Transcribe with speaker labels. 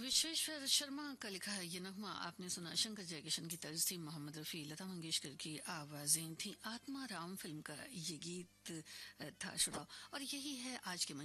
Speaker 1: विश्वेश्वर शर्मा का लिखा है ये नगमा आपने सुना। शंकर जयकिशन की तर्ज थी, मोहम्मद रफ़ी, लता मंगेशकर की आवाजें थी। आत्मा राम फिल्म का ये गीत था श्रोताओ, और यही है आज के